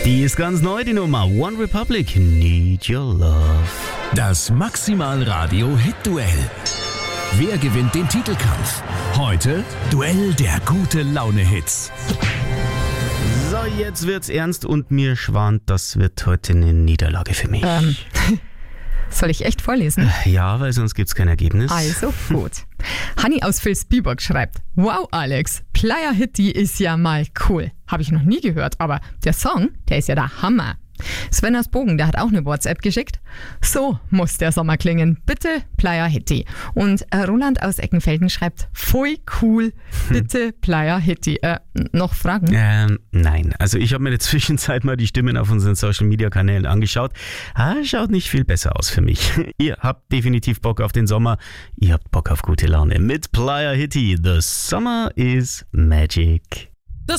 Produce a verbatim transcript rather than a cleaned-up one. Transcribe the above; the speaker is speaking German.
Die ist ganz neu, die Nummer One Republic, Need Your Love. Das Maximal Radio Hit-Duell. Wer gewinnt den Titelkampf? Heute Duell der Gute-Laune-Hits. So, jetzt wird's ernst und mir schwant, das wird heute eine Niederlage für mich. Ähm, soll ich echt vorlesen? Ja, weil sonst gibt's kein Ergebnis. Also gut. Hanni aus Vilsbiburg schreibt: Wow, Alex, Playa Hitty ist ja mal cool. Habe ich noch nie gehört, aber der Song, der ist ja der Hammer. Sven aus Bogen, der hat auch eine WhatsApp geschickt. So muss der Sommer klingen. Bitte Playa Hitty. Und äh, Roland aus Eckenfelden schreibt: Voll cool, bitte Playa Hitty. Äh, noch Fragen? Ähm, nein. Also ich habe mir in der Zwischenzeit mal die Stimmen auf unseren Social-Media-Kanälen angeschaut. Ah, schaut nicht viel besser aus für mich. Ihr habt definitiv Bock auf den Sommer. Ihr habt Bock auf gute Laune. Mit Playa Hitty. The Summer is Magic.